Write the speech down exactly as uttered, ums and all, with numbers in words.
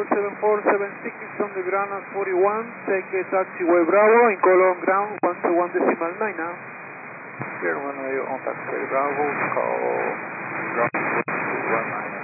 seven four seven six is on the ground at forty-one, take a taxiway Bravo, in column ground one two one decimal nine now. Sierra one eight on taxiway Bravo, call ground one two one nine.